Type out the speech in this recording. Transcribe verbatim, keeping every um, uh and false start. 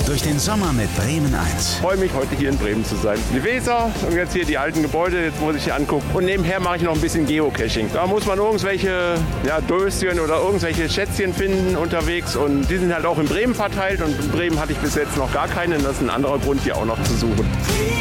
durch den Sommer mit Bremen eins. Ich freue mich, heute hier in Bremen zu sein. Die Weser und jetzt hier die alten Gebäude, jetzt muss ich hier angucken. Und nebenher mache ich noch ein bisschen Geocaching. Da muss man irgendwelche ja, Döschen oder irgendwelche Schätzchen finden unterwegs. Und die sind halt auch in Bremen verteilt. Und in Bremen hatte ich bis jetzt noch gar keine. Und das ist ein anderer Grund, hier auch noch zu suchen.